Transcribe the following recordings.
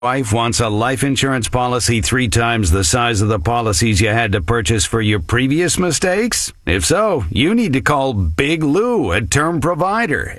Wife wants a life insurance policy 3 times the size of the policies you had to purchase for your previous mistakes? If so, you need to call Big Lou at Term Provider,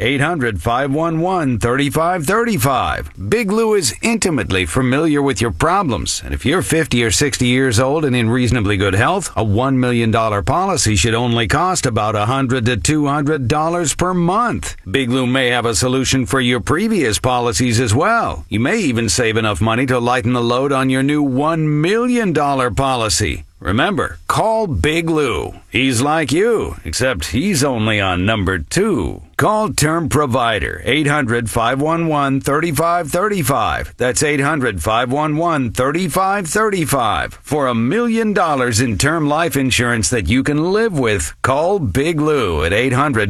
800-511-3535. Big Lou is intimately familiar with your problems, and if you're 50 or 60 years old and in reasonably good health, a $1 million policy should only cost about $100 to $200 per month. Big Lou may have a solution for your previous policies as well. You may even save enough money to lighten the load on your new $1 million policy. Remember, call Big Lou. He's like you, except he's only on number 2. Call Term Provider, 800-511-3535. That's 800-511-3535. For $1 million in term life insurance that you can live with, call Big Lou at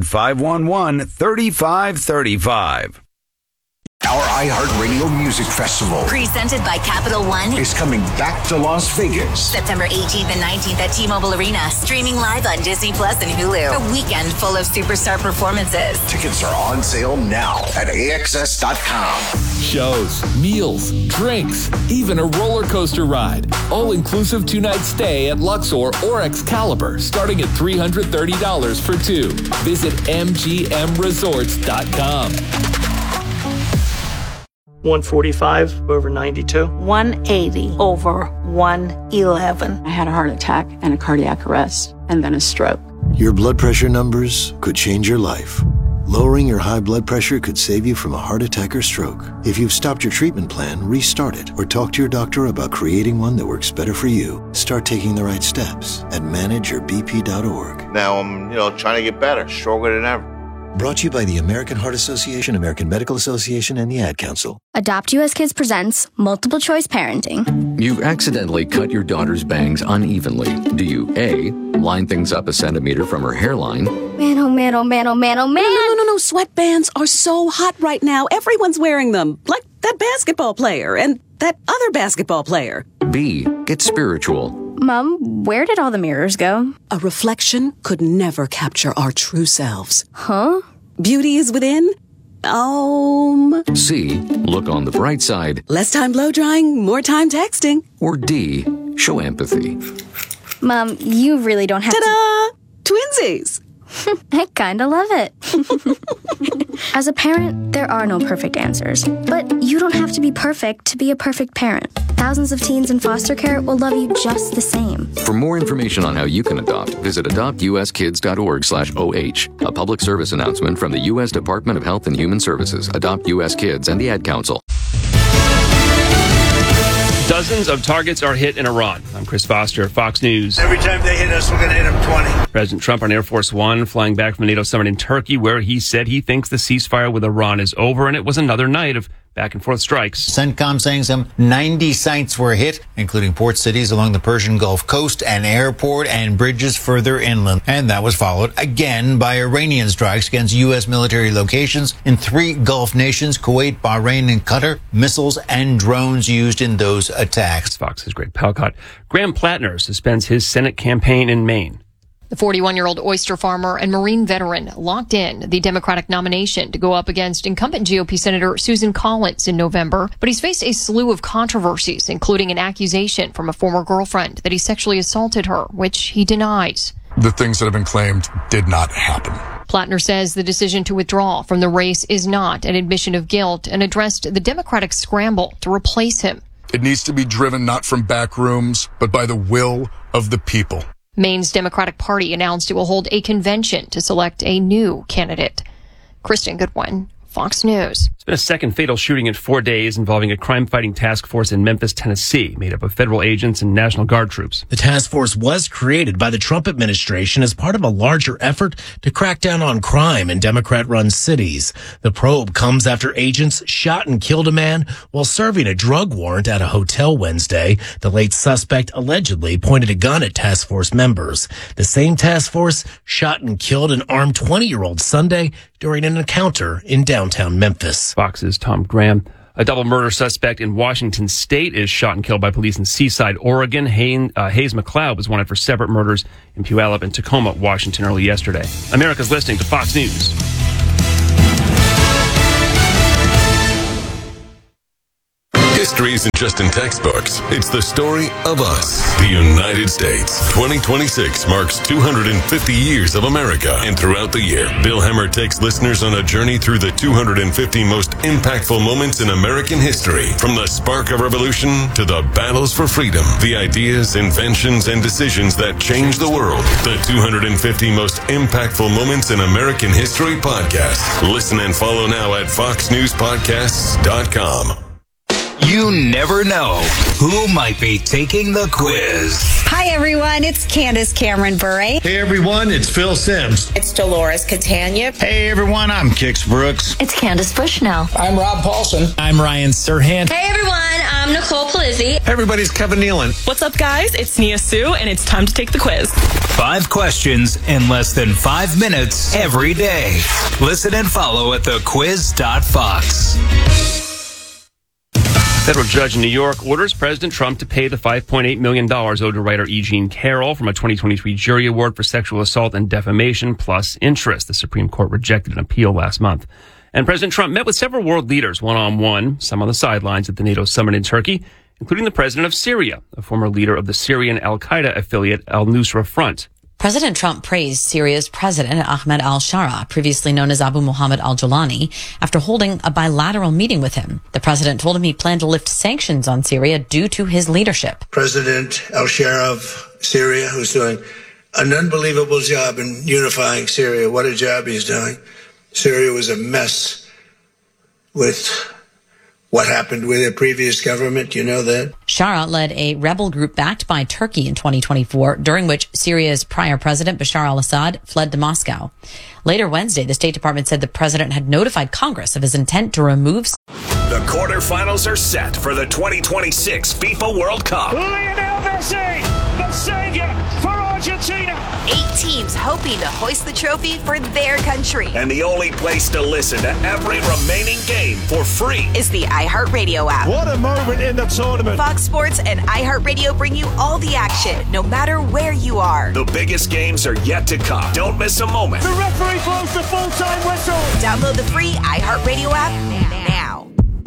800-511-3535. Our iHeartRadio Music Festival, presented by Capital One, is coming back to Las Vegas. September 18th and 19th at T-Mobile Arena. Streaming live on Disney Plus and Hulu. A weekend full of superstar performances. Tickets are on sale now at AXS.com. Shows, meals, drinks, even a roller coaster ride. All-inclusive 2-night stay at Luxor or Excalibur, starting at $330 for 2. Visit MGMResorts.com. 145 over 92. 180 over 111. I had a heart attack and a cardiac arrest, and then a stroke. Your blood pressure numbers could change your life. Lowering your high blood pressure could save you from a heart attack or stroke. If you've stopped your treatment plan, restart it or talk to your doctor about creating one that works better for you. Start taking the right steps at manageyourbp.org. Now I'm, trying to get better, stronger than ever. Brought to you by the American Heart Association, American Medical Association, and the Ad Council. Adopt US Kids presents Multiple Choice Parenting. You accidentally cut your daughter's bangs unevenly. Do you A, line things up a centimeter from her hairline? Man, oh man, oh man, oh man, oh man. No. Sweatbands are so hot right now. Everyone's wearing them. Like that basketball player and that other basketball player. B, get spiritual. Mom, where did all the mirrors go? A reflection could never capture our true selves. Huh? Beauty is within. C, look on the bright side. Less time blow drying, more time texting. Or D, show empathy. Mom, you really don't have Ta-da! Twinsies! I kinda love it. As a parent, there are no perfect answers. But you don't have to be perfect to be a perfect parent. Thousands of teens in foster care will love you just the same. For more information on how you can adopt, visit adoptuskids.org/OH. A public service announcement from the U.S. Department of Health and Human Services, Adopt U.S. Kids, and the Ad Council. Dozens of targets are hit in Iran. I'm Chris Foster, Fox News. Every time they hit us, we're going to hit them 20. President Trump on Air Force One, flying back from the NATO summit in Turkey, where he said he thinks the ceasefire with Iran is over, and it was another night of back-and-forth strikes. CENTCOM saying some 90 sites were hit, including port cities along the Persian Gulf coast, an airport, and bridges further inland. And that was followed again by Iranian strikes against U.S. military locations in 3 Gulf nations, Kuwait, Bahrain, and Qatar. Missiles and drones used in those attacks. Fox's Greg Palcott. Graham Plattner suspends his Senate campaign in Maine. The 41-year-old oyster farmer and Marine veteran locked in the Democratic nomination to go up against incumbent GOP Senator Susan Collins in November. But he's faced a slew of controversies, including an accusation from a former girlfriend that he sexually assaulted her, which he denies. The things that have been claimed did not happen. Plattner says the decision to withdraw from the race is not an admission of guilt and addressed the Democratic scramble to replace him. It needs to be driven not from back rooms, but by the will of the people. Maine's Democratic Party announced it will hold a convention to select a new candidate. Kristen Goodwin, Fox News. It's been a second fatal shooting in 4 days involving a crime-fighting task force in Memphis, Tennessee, made up of federal agents and National Guard troops. The task force was created by the Trump administration as part of a larger effort to crack down on crime in Democrat-run cities. The probe comes after agents shot and killed a man while serving a drug warrant at a hotel Wednesday. The late suspect allegedly pointed a gun at task force members. The same task force shot and killed an armed 20-year-old Sunday during an encounter in downtown Memphis. Fox's Tom Graham. A double murder suspect in Washington State is shot and killed by police in Seaside, Oregon. Hayes McLeod was wanted for separate murders in Puyallup and Tacoma, Washington, early yesterday. America's listening to Fox News. History isn't just in textbooks. It's the story of us, the United States. 2026 marks 250 years of America. And throughout the year, Bill Hemmer takes listeners on a journey through the 250 most impactful moments in American history. From the spark of revolution to the battles for freedom, the ideas, inventions, and decisions that changed the world. The 250 most impactful moments in American history podcast. Listen and follow now at foxnewspodcasts.com. You never know who might be taking the quiz. Hi, everyone. It's Candace Cameron Bure. Hey, everyone. It's Phil Sims. It's Dolores Catania. Hey, everyone. I'm Kix Brooks. It's Candace Bushnell. I'm Rob Paulson. I'm Ryan Serhant. Hey, everyone. I'm Nicole Palizzi. Everybody's Kevin Nealon. What's up, guys? It's Nia Sue, and it's time to take the quiz. 5 questions in less than 5 minutes every day. Listen and follow at thequiz.fox. Federal judge in New York orders President Trump to pay the $5.8 million owed to writer E. Jean Carroll from a 2023 jury award for sexual assault and defamation plus interest. The Supreme Court rejected an appeal last month. And President Trump met with several world leaders one-on-one, some on the sidelines at the NATO summit in Turkey, including the president of Syria, a former leader of the Syrian al-Qaeda affiliate al-Nusra Front. President Trump praised Syria's president, Ahmed al-Shara, previously known as Abu Muhammad al-Julani, after holding a bilateral meeting with him. The president told him he planned to lift sanctions on Syria due to his leadership. President al-Shara of Syria, who's doing an unbelievable job in unifying Syria. What a job he's doing. Syria was a mess with what happened with the previous government, you know that? Shara led a rebel group backed by Turkey in 2024, during which Syria's prior president, Bashar al-Assad, fled to Moscow. Later Wednesday, the State Department said the president had notified Congress of his intent to remove... The quarterfinals are set for the 2026 FIFA World Cup. Lionel Messi, the savior for Argentina. 8 teams hoping to hoist the trophy for their country. And the only place to listen to every remaining game for free is the iHeartRadio app. What a moment in the tournament. Fox Sports and iHeartRadio bring you all the action, no matter where you are. The biggest games are yet to come. Don't miss a moment. The referee blows the full-time whistle. Download the free iHeartRadio app now.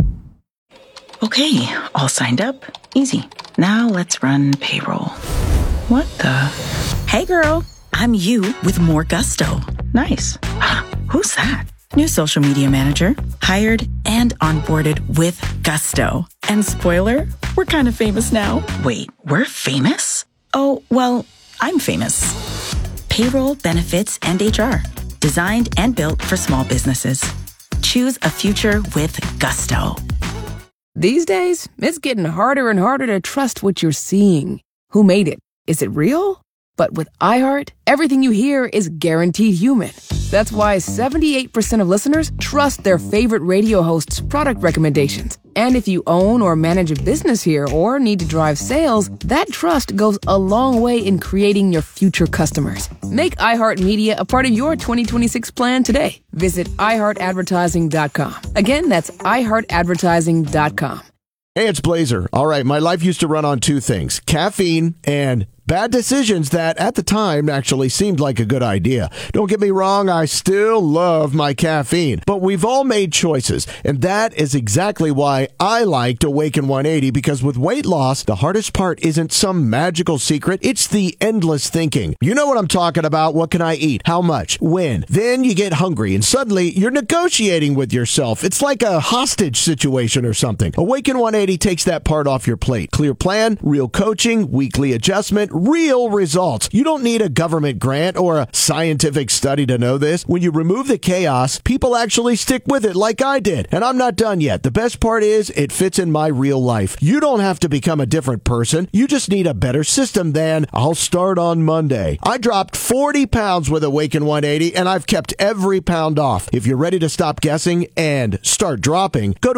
Okay, all signed up. Easy. Now let's run payroll. What the? Hey girl, I'm you with more gusto. Nice. Who's that? New social media manager. Hired and onboarded with gusto. And spoiler, we're kind of famous now. Wait, we're famous? Oh, well, I'm famous. Payroll, benefits, and HR. Designed and built for small businesses. Choose a future with gusto. These days, it's getting harder and harder to trust what you're seeing. Who made it? Is it real? But with iHeart, everything you hear is guaranteed human. That's why 78% of listeners trust their favorite radio hosts' product recommendations. And if you own or manage a business here or need to drive sales, that trust goes a long way in creating your future customers. Make iHeartMedia a part of your 2026 plan today. Visit iHeartAdvertising.com. Again, that's iHeartAdvertising.com. Hey, it's Blazer. All right, my life used to run on 2 things, caffeine and bad decisions that at the time actually seemed like a good idea. Don't get me wrong, I still love my caffeine, but we've all made choices, and that is exactly why I liked Awaken 180, because with weight loss, the hardest part isn't some magical secret, it's the endless thinking. You know what I'm talking about. What can I eat? How much? When? Then you get hungry, and suddenly you're negotiating with yourself. It's like a hostage situation or something. Awaken 180 takes that part off your plate. Clear plan, real coaching, weekly adjustment, real results. You don't need a government grant or a scientific study to know this. When you remove the chaos, people actually stick with it like I did. And I'm not done yet. The best part is it fits in my real life. You don't have to become a different person. You just need a better system than I'll start on Monday. I dropped 40 pounds with Awaken 180 and I've kept every pound off. If you're ready to stop guessing and start dropping, go to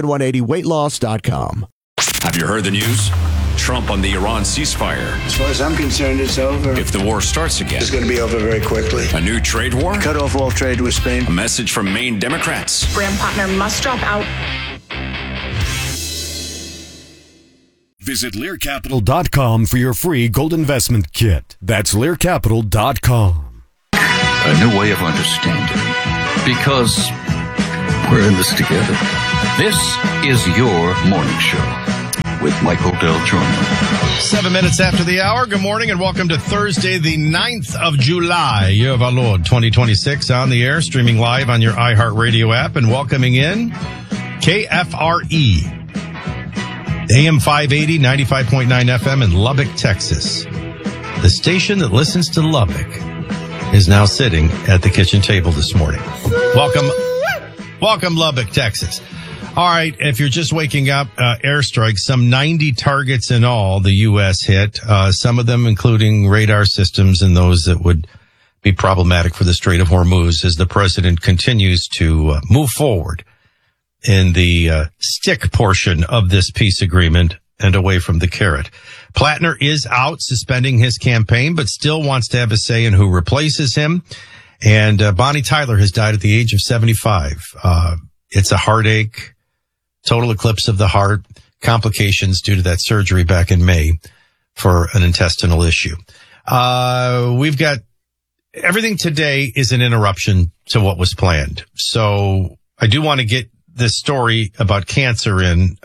awaken180weightloss.com. Have you heard the news? Trump on the Iran ceasefire. As far as I'm concerned, it's over. If the war starts again, it's going to be over very quickly. A new trade war? Cut off all trade with Spain. A message from Maine Democrats. Graham Partner must drop out. Visit LearCapital.com for your free gold investment kit. That's LearCapital.com. A new way of understanding. Because we're in this together. This is your morning show with Michael Del Giorno. 7 minutes after the hour. Good morning and welcome to Thursday, the 9th of July, Year of our Lord 2026, on the air, streaming live on your iHeartRadio app, and welcoming in KFRE, AM 580, 95.9 FM in Lubbock, Texas. The station that listens to Lubbock is now sitting at the kitchen table this morning. Welcome, Lubbock, Texas. All right, if you're just waking up, airstrikes, some 90 targets in all, the U.S. hit, some of them including radar systems and those that would be problematic for the Strait of Hormuz as the president continues to move forward in the stick portion of this peace agreement and away from the carrot. Plattner is out suspending his campaign, but still wants to have a say in who replaces him. And Bonnie Tyler has died at the age of 75. It's a heartache. Total eclipse of the heart, complications due to that surgery back in May for an intestinal issue. We've got everything today is an interruption to what was planned. So I do want to get this story about cancer in,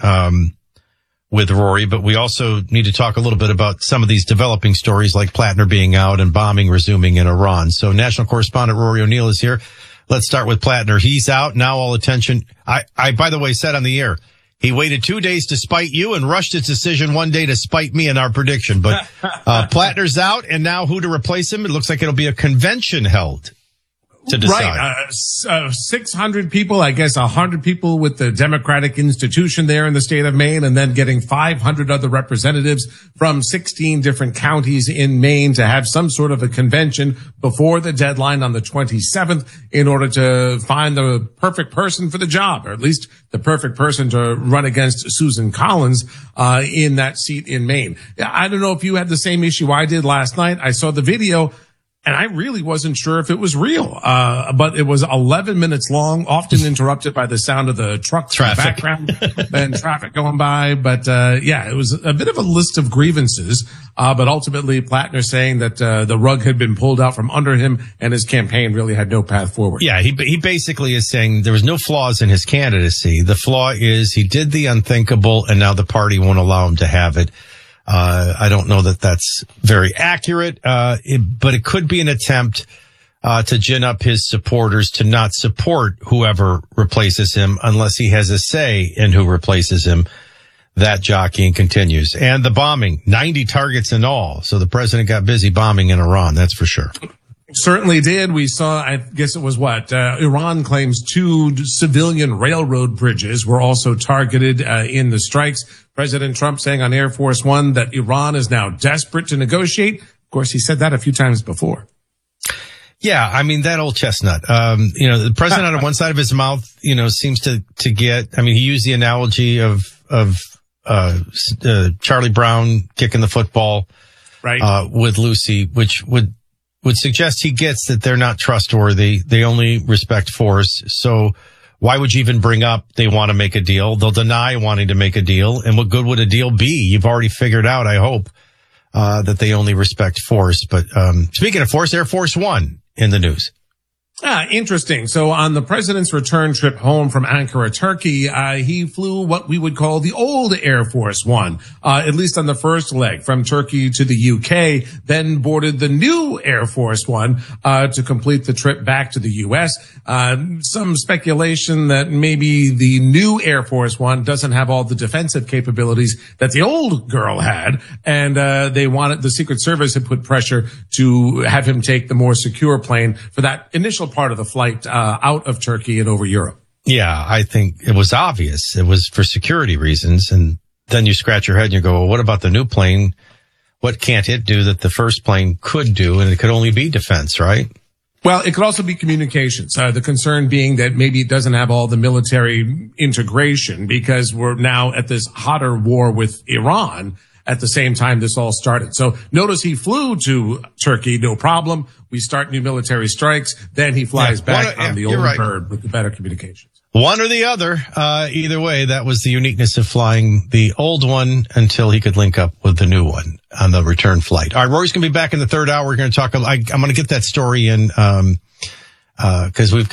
with Rory, but we also need to talk a little bit about some of these developing stories like Plattner being out and bombing resuming in Iran. So national correspondent Rory O'Neill is here. Let's start with Plattner. He's out. Now all attention. I, by the way, said on the air, he waited 2 days to spite you and rushed his decision one day to spite me in our prediction. But Plattner's out, and now who to replace him? It looks like it'll be a convention held to decide. Right. 600 people, I guess 100 people with the Democratic institution there in the state of Maine, and then getting 500 other representatives from 16 different counties in Maine to have some sort of a convention before the deadline on the 27th in order to find the perfect person for the job, or at least the perfect person to run against Susan Collins in that seat in Maine. I don't know if you had the same issue I did last night. I saw the video, and I really wasn't sure if it was real. But it was 11 minutes long, often interrupted by the sound of the truck traffic in the background and traffic going by. But, it was a bit of a list of grievances. But ultimately Plattner saying that, the rug had been pulled out from under him and his campaign really had no path forward. Yeah. He basically is saying there was no flaws in his candidacy. The flaw is he did the unthinkable and now the party won't allow him to have it. I don't know that that's very accurate, but it could be an attempt to gin up his supporters to not support whoever replaces him unless he has a say in who replaces him. That jockeying continues. And the bombing, 90 targets in all. So the president got busy bombing in Iran, that's for sure. Certainly did. We saw, I guess it was Iran claims 2 civilian railroad bridges were also targeted in the strikes. President Trump saying on Air Force One that Iran is now desperate to negotiate. Of course, he said that a few times before. Yeah, I mean, that old chestnut. The president out of one side of his mouth, seems to get, he used the analogy of Charlie Brown kicking the football, right, with Lucy, which would suggest he gets that they're not trustworthy. They only respect force. So why would you even bring up they want to make a deal? They'll deny wanting to make a deal. And what good would a deal be? You've already figured out, I hope, that they only respect force. But speaking of force, Air Force One in the news. Interesting. So on the president's return trip home from Ankara, Turkey, he flew what we would call the old Air Force One, at least on the first leg from Turkey to the UK, then boarded the new Air Force One, to complete the trip back to the US. Some speculation that maybe the new Air Force One doesn't have all the defensive capabilities that the old girl had. And, the Secret Service had put pressure to have him take the more secure plane for that initial part of the flight out of Turkey and over Europe. Yeah, I think it was obvious. It was for security reasons. And then you scratch your head and you go, well, what about the new plane? What can't it do that the first plane could do? And it could only be defense, right? Well, it could also be communications. The concern being that maybe it doesn't have all the military integration because we're now at this hotter war with Iran at the same time this all started. So notice he flew to Turkey, no problem. We start new military strikes. Then he flies back on the old bird with the better communications. One or the other. Either way, that was the uniqueness of flying the old one until he could link up with the new one on the return flight. All right, Rory's going to be back in the third hour. We're going to talk. I'm going to get that story in, because we've got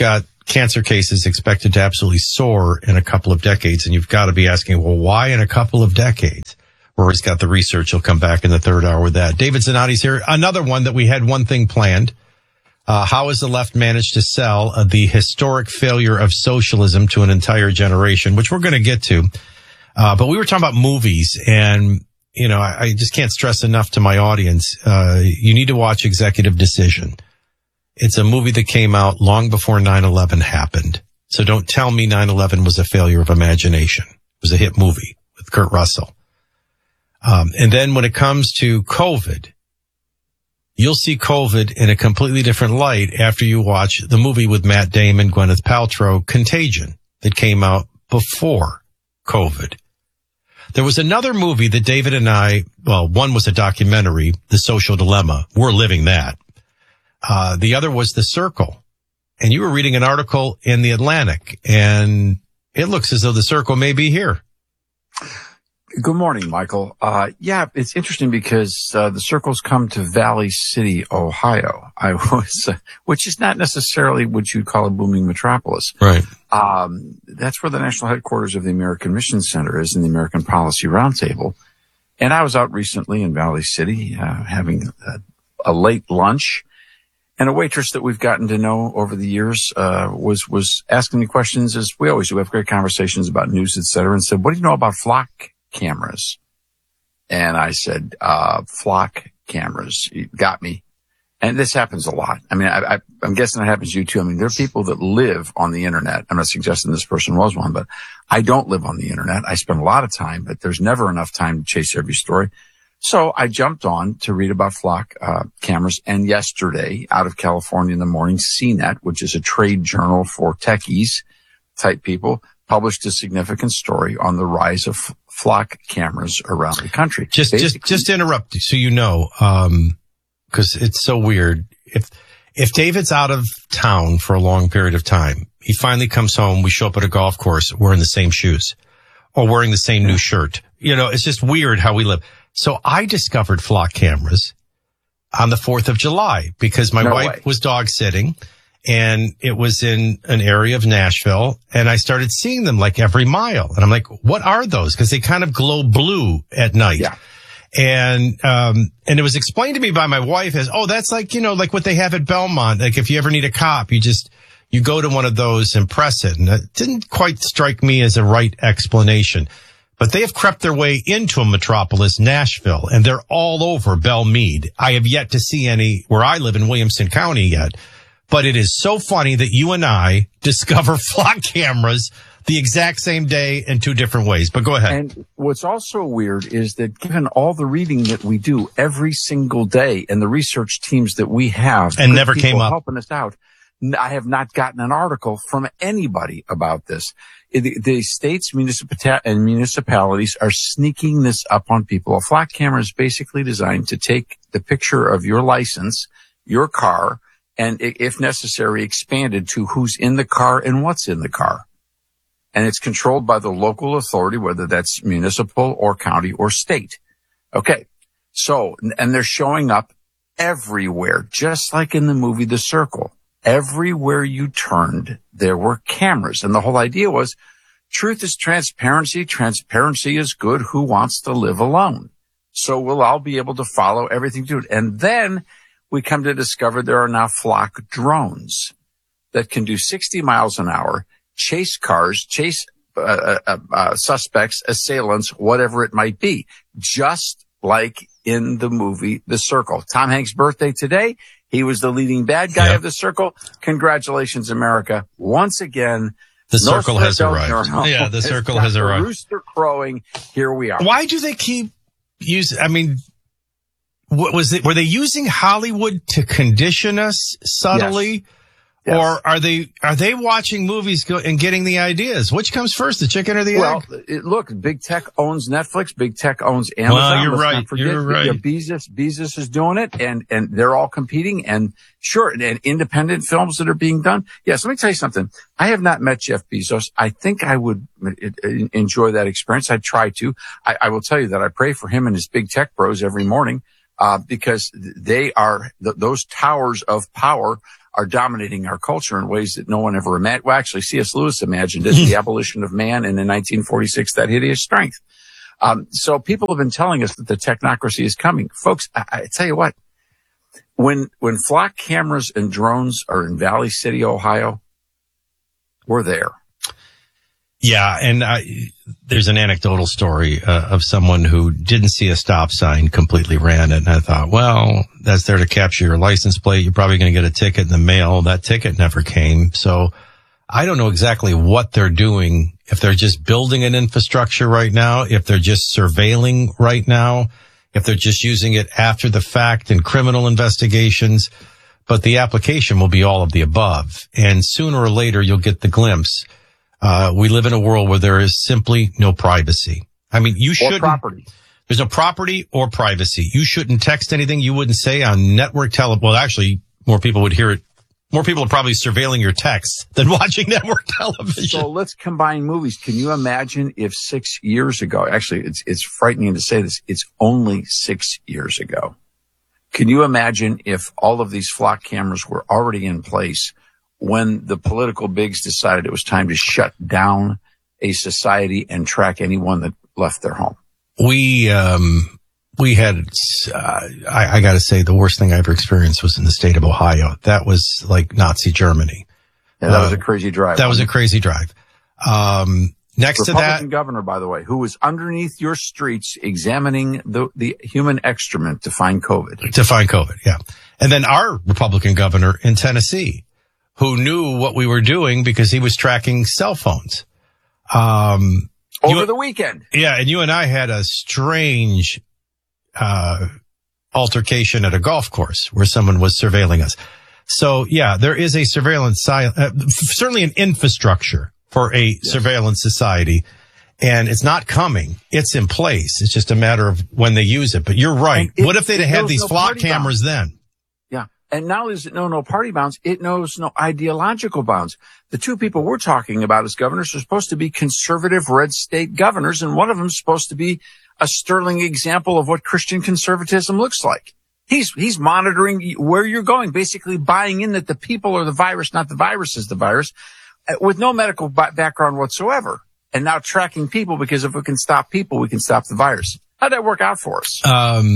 cancer cases expected to absolutely soar in a couple of decades. And you've got to be asking, well, why in a couple of decades? Rory's got the research. He'll come back in the third hour with that. David Zanotti's here. Another one that we had one thing planned. How has the left managed to sell the historic failure of socialism to an entire generation, which we're going to get to. But we were talking about movies, and, you know, I just can't stress enough to my audience. You need to watch Executive Decision. It's a movie that came out long before 9/11 happened. So don't tell me 9/11 was a failure of imagination. It was a hit movie with Kurt Russell. And then when it comes to COVID, you'll see COVID in a completely different light after you watch the movie with Matt Damon, Gwyneth Paltrow, Contagion, that came out before COVID. There was another movie that David and I, well, one was a documentary, The Social Dilemma. We're living that. The other was The Circle. And you were reading an article in The Atlantic, and it looks as though The Circle may be here. Good morning, Michael. Yeah, it's interesting because The Circle's come to Valley City, Ohio. Which is not necessarily what you'd call a booming metropolis. Right. That's where the national headquarters of the American Mission Center is, in the American Policy Roundtable. And I was out recently in Valley City, having a late lunch. And a waitress that we've gotten to know over the years, was asking me questions, as we always do. We have great conversations about news, et cetera, and said, what do you know about flock cameras? And I said, flock cameras. You got me. And this happens a lot. I mean, I'm guessing it happens to you too. I mean, there are people that live on the internet. I'm not suggesting this person was one, but I don't live on the internet. I spend a lot of time, but there's never enough time to chase every story. So I jumped on to read about flock cameras. And yesterday, out of California in the morning, CNET, which is a trade journal for techies type people, published a significant story on the rise of flock cameras around the country. Just to interrupt, so you know, because it's so weird. If David's out of town for a long period of time, he finally comes home, we show up at a golf course wearing the same shoes or wearing the same new shirt. You know, it's just weird how we live. So I discovered flock cameras on the 4th of July because my wife was dog sitting, and it was in an area of Nashville, and I started seeing them like every mile. And I'm like, what are those? Because they kind of glow blue at night. Yeah. And it was explained to me by my wife as, oh, that's like, you know, like what they have at Belmont. Like if you ever need a cop, you go to one of those and press it. And it didn't quite strike me as a right explanation. But they have crept their way into a metropolis, Nashville, and they're all over Belle Meade. I have yet to see any where I live in Williamson County yet. But it is so funny that you and I discover flock cameras the exact same day in two different ways. But go ahead. And what's also weird is that given all the reading that we do every single day and the research teams that we have and never came up helping us out, I have not gotten an article from anybody about this. The states, and municipalities are sneaking this up on people. A flock camera is basically designed to take the picture of your license, your car, and if necessary, expanded to who's in the car and what's in the car. And it's controlled by the local authority, whether that's municipal or county or state. Okay. So, and they're showing up everywhere, just like in the movie The Circle. Everywhere you turned, there were cameras. And the whole idea was, truth is transparency. Transparency is good. Who wants to live alone? So we'll all be able to follow everything to it. And then we come to discover there are now flock drones that can do 60 miles an hour, chase cars, chase suspects, assailants, whatever it might be, just like in the movie The Circle. Tom Hanks' birthday today. He was the leading bad guy of The Circle. Congratulations, America. Once again, The Circle has arrived. Yeah, The Circle has arrived. Rooster crowing. Here we are. Why do they keep using, I mean, what was it? Were they using Hollywood to condition us subtly? Yes. Or are they watching movies and getting the ideas? Which comes first, the chicken or the egg? Well, look, big tech owns Netflix. Big tech owns Amazon. Well, you're right. You're right. Bezos is doing it, and they're all competing. And sure, and independent films that are being done. Yes, let me tell you something. I have not met Jeff Bezos. I think I would enjoy that experience. I'd try to. I will tell you that I pray for him and his big tech bros every morning, because they are those towers of power are dominating our culture in ways that no one ever imagined. Well, actually, C.S. Lewis imagined it, the abolition of man, and in 1946, that hideous strength. So people have been telling us that the technocracy is coming. Folks, I tell you what, when flock cameras and drones are in Valley City, Ohio, we're there. Yeah, and there's an anecdotal story of someone who didn't see a stop sign, completely ran it, and I thought, well, that's there to capture your license plate. You're probably going to get a ticket in the mail. That ticket never came. So I don't know exactly what they're doing, if they're just building an infrastructure right now, if they're just surveilling right now, if they're just using it after the fact in criminal investigations. But the application will be all of the above. And sooner or later, you'll get the glimpse. We live in a world where there is simply no privacy. I mean, you shouldn't. Property. There's no property or privacy. You shouldn't text anything you wouldn't say on network well, actually, more people would hear it. More people are probably surveilling your texts than watching network television. So let's combine movies. Can you imagine if 6 years ago, actually, it's frightening to say this, it's only 6 years ago. Can you imagine if all of these flock cameras were already in place when the political bigs decided it was time to shut down a society and track anyone that left their home? We had, I gotta say, the worst thing I ever experienced was in the state of Ohio. That was like Nazi Germany. Yeah, that was a crazy drive. That was a crazy drive. Next to that, Republican governor, by the way, who was underneath your streets examining the human excrement to find COVID. Yeah. And then our Republican governor in Tennessee, who knew what we were doing because he was tracking cell phones. Over the weekend. Yeah. And you and I had a strange, altercation at a golf course where someone was surveilling us. So yeah, there is a surveillance, certainly an infrastructure for a surveillance society, and it's not coming. It's in place. It's just a matter of when they use it. But you're right. What if they'd had these flock cameras then? Yeah. And not only does it know no party bounds, it knows no ideological bounds. The two people we're talking about as governors are supposed to be conservative red state governors, and one of them is supposed to be a sterling example of what Christian conservatism looks like. He's monitoring where you're going, basically buying in that the people are the virus, not the virus is the virus, with no medical background whatsoever. And now tracking people, because if we can stop people, we can stop the virus. How'd that work out for us?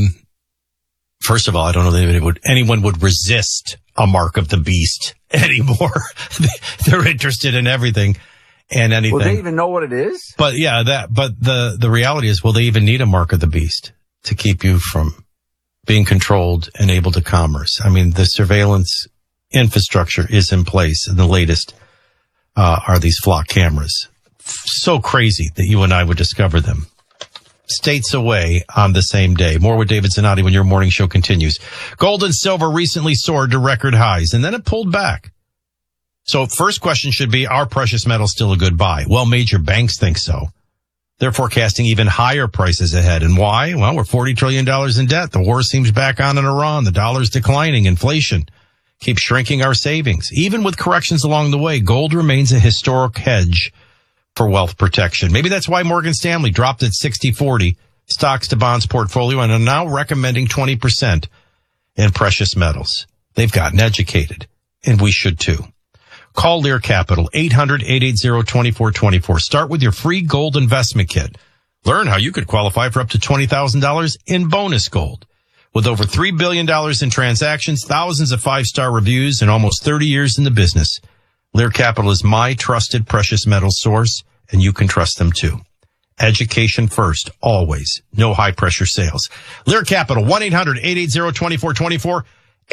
First of all, I don't know that anyone would resist a mark of the beast anymore. They're interested in everything and anything. Will they even know what it is? But yeah, the reality is, will they even need a mark of the beast to keep you from being controlled and able to commerce? I mean, the surveillance infrastructure is in place, and the latest are these flock cameras. So crazy that you and I would discover them states away on the same day. More with David Zanotti when your morning show continues. Gold and silver recently soared to record highs, and then it pulled back. So first question should be, are precious metals still a good buy? Well, major banks think so. They're forecasting even higher prices ahead. And why? Well, we're $40 trillion in debt. The war seems back on in Iran. The dollar's declining. Inflation keeps shrinking our savings. Even with corrections along the way, gold remains a historic hedge for wealth protection. Maybe that's why Morgan Stanley dropped its 60-40 stocks to bonds portfolio and are now recommending 20% in precious metals. They've gotten educated, and we should too. Call Lear Capital, 800-880-2424. Start with your free gold investment kit. Learn how you could qualify for up to $20,000 in bonus gold. With over $3 billion in transactions, thousands of five-star reviews, and almost 30 years in the business, Lear Capital is my trusted precious metal source, and you can trust them too. Education first, always. No high-pressure sales. Lear Capital, 1-800-880-2424.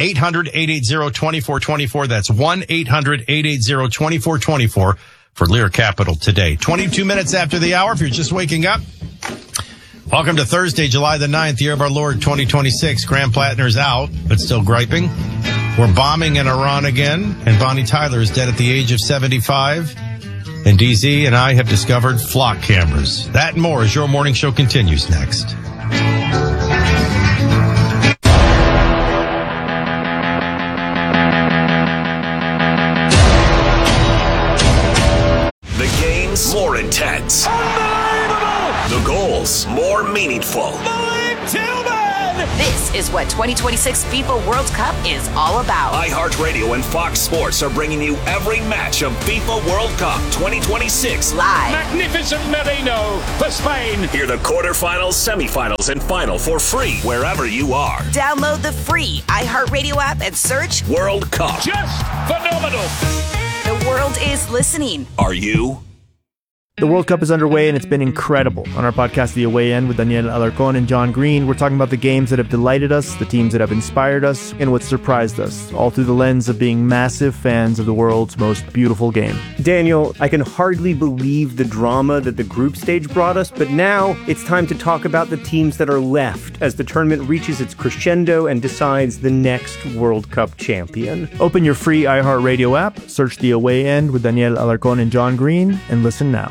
800-880-2424. That's 1-800-880-2424 for Lear Capital today. 22 minutes after the hour, if you're just waking up. Welcome to Thursday, July the 9th, year of our Lord 2026. Graham Plattner's out, but still griping. We're bombing in Iran again, and Bonnie Tyler is dead at the age of 75. And DZ and I have discovered flock cameras. That and more as your morning show continues next. More intense. Unbelievable! The goals more meaningful. Malik Tillman! again. This is what 2026 FIFA World Cup is all about. iHeartRadio and Fox Sports are bringing you every match of FIFA World Cup 2026 live. Magnificent Merino for Spain. Hear the quarterfinals, semifinals, and final for free wherever you are. Download the free iHeartRadio app and search World Cup. Just phenomenal. The world is listening. Are you? The World Cup is underway and it's been incredible. On our podcast, The Away End, with Daniel Alarcón and John Green, we're talking about the games that have delighted us, the teams that have inspired us, and what surprised us, all through the lens of being massive fans of the world's most beautiful game. Daniel, I can hardly believe the drama that the group stage brought us, but now it's time to talk about the teams that are left as the tournament reaches its crescendo and decides the next World Cup champion. Open your free iHeartRadio app, search The Away End with Daniel Alarcón and John Green, and listen now.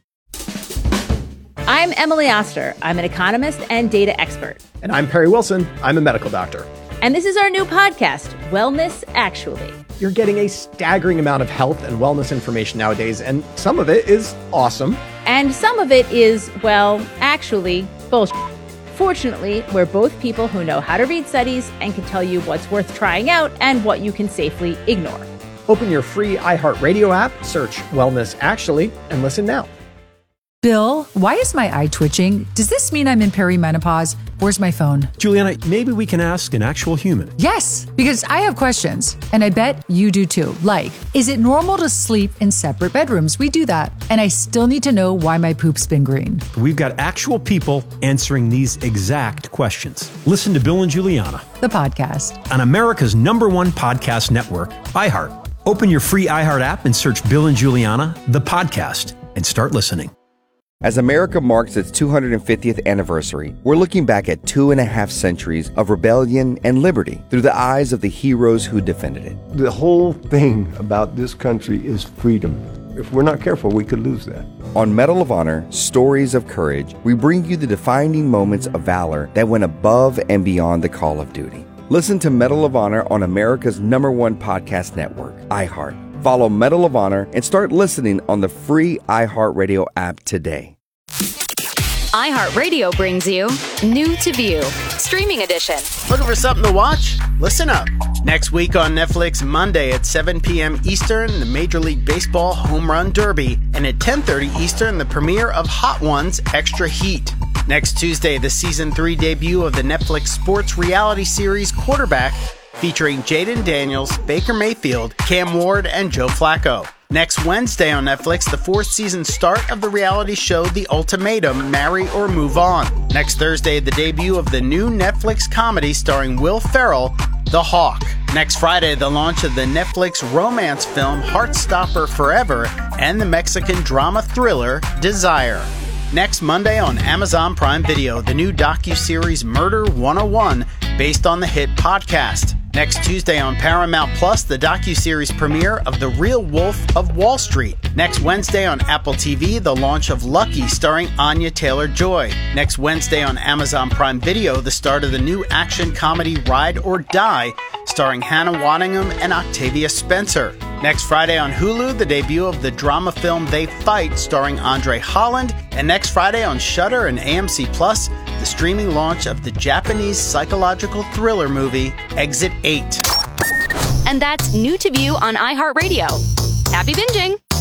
I'm Emily Oster. I'm an economist and data expert. And I'm Perry Wilson. I'm a medical doctor. And this is our new podcast, Wellness Actually. You're getting a staggering amount of health and wellness information nowadays, and some of it is awesome. And some of it is, well, actually, bullshit. Fortunately, we're both people who know how to read studies and can tell you what's worth trying out and what you can safely ignore. Open your free iHeartRadio app, search Wellness Actually, and listen now. Bill, why is my eye twitching? Does this mean I'm in perimenopause? Where's my phone? Juliana, maybe we can ask an actual human. Yes, because I have questions, and I bet you do too. Like, is it normal to sleep in separate bedrooms? We do that. And I still need to know why my poop's been green. We've got actual people answering these exact questions. Listen to Bill and Juliana, the podcast, on America's #1 podcast network, iHeart. Open your free iHeart app and search Bill and Juliana, the podcast, and start listening. As America marks its 250th anniversary, we're looking back at 2.5 centuries of rebellion and liberty through the eyes of the heroes who defended it. The whole thing about this country is freedom. If we're not careful, we could lose that. On Medal of Honor, Stories of Courage, we bring you the defining moments of valor that went above and beyond the call of duty. Listen to Medal of Honor on America's #1 podcast network, iHeart. Follow Medal of Honor and start listening on the free iHeartRadio app today. iHeartRadio brings you New to View, Streaming Edition. Looking for something to watch? Listen up. Next week on Netflix, Monday at 7 p.m. Eastern, the Major League Baseball Home Run Derby, and at 10:30 Eastern, the premiere of Hot Ones Extra Heat. Next Tuesday, the Season 3 debut of the Netflix sports reality series Quarterback, featuring Jaden Daniels, Baker Mayfield, Cam Ward, and Joe Flacco. Next Wednesday on Netflix, the 4th season start of the reality show The Ultimatum, Marry or Move On. Next Thursday, the debut of the new Netflix comedy starring Will Ferrell, The Hawk. Next Friday, the launch of the Netflix romance film Heartstopper Forever and the Mexican drama thriller Desire. Next Monday on Amazon Prime Video, the new docuseries Murder 101, based on the hit podcast. Next Tuesday on Paramount Plus, the docuseries premiere of The Real Wolf of Wall Street. Next Wednesday on Apple TV, the launch of Lucky, starring Anya Taylor-Joy. Next Wednesday on Amazon Prime Video, the start of the new action comedy Ride or Die, starring Hannah Waddingham and Octavia Spencer. Next Friday on Hulu, the debut of the drama film They Fight, starring Andre Holland. And next Friday on Shudder and AMC Plus, the streaming launch of the Japanese psychological thriller movie Exit 8. And that's New to View on iHeartRadio. Happy binging!